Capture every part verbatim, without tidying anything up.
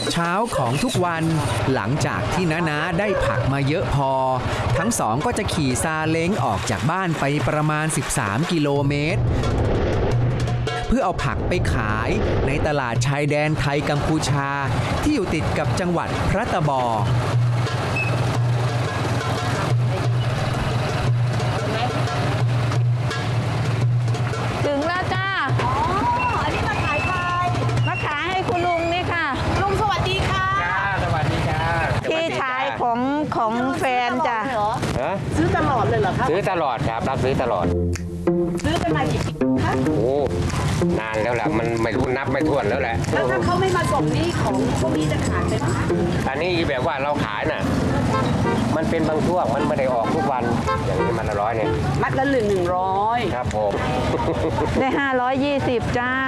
เช้าของทุกวันหลังจากที่น้านาได้ผักมาเยอะพอทั้งสองก็จะขี่ซาเล้งออกจากบ้านไปประมาณสิบสามกิโลเมตรเพื่อเอาผักไปขายในตลาดชายแดนไทยกัมพูชาที่อยู่ติดกับจังหวัดพระตะบอถึงแล้วจ้าอ๋ออันนี้มาขายใครมาขายให้คุณลุงนี่ค่ะลุงสวัสดีค่ะจ้าสวัสดีค่ะพี่ชายของของแฟนจ้ะซื้อตลอดเลยเหรอครับซื้อตลอดครับรับซื้อตลอดซื้อกันมากี่ปีคะโอ้นานแล้วแหละมันไม่รู้นับไม่ถ้วนแล้วแหละแล้วถ้าเขาไม่มาส่งนี่ของพวกนี้จะขายไหมคะอันนี้แบบว่าเราขายน่ะมันเป็นบางช่วงมันไม่ได้ออกทุกวันอย่างนี้มันละร้อยเนี่ยมัดละหนึ่งหนึ่งร้อยครับผมได้ห้าร้อยยี่สิบจ้า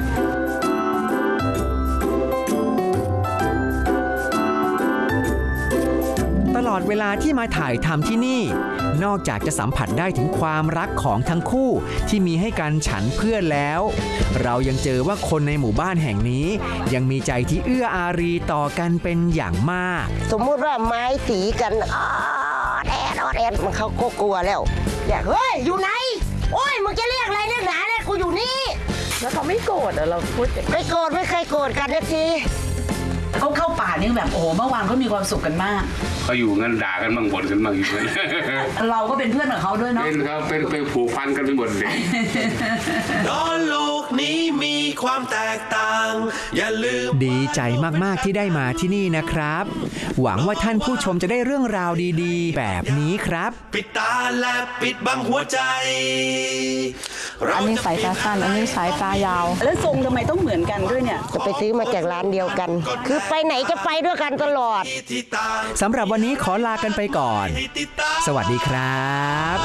ตลอดเวลาที่มาถ่ายทำที่นี่นอกจากจะสัมผัสได้ถึงความรักของทั้งคู่ที่มีให้กันฉันเพื่อนแล้วเรายังเจอว่าคนในหมู่บ้านแห่งนี้ยังมีใจที่เอื้ออารีต่อกันเป็นอย่างมากสมมุติว่าไม้สีกันอ๋อแอดออดแอดมันเขาก็กลัวแล้วอยากเฮ้ยอยู่ไหนโอ้ยมึงจะเรียกอะไรเนี่ยหนาเนี่ยกูอยู่นี่แล้วเขาไม่โกรธเหรอเราพูดไม่โกรธไม่เคยโกรธกันนาทีเขาเข้าป่านี่แบบโอ้เมื่อวานเขามีความสุขกันมากเขาอยู่งั้นด่ากันบ้างบ่นกันบ้างอยู่เลยเราก็เป็นเพื่อนกับเขาด้วยเนาะเป็นครับเป็นเป็นผูกพันกันไปหมดเลยโลกนี้มีความแตกต่างอย่าลืมดีใจมากๆที่ได้มาที่นี่นะครับหวังว่าท่านผู้ชมจะได้เรื่องราวดีๆแบบนี้ครับปิดตาและปิดบังหัวใจอันนี้สายตาสั้นอันนี้สายตายาวแล้วทรงทำไมต้องเหมือนกันด้วยเนี่ยจะไปซื้อมาจากร้านเดียวกันคือไปไหนจะไปด้วยกันตลอดสำหรับวันนี้ขอลากันไปก่อนสวัสดีครับ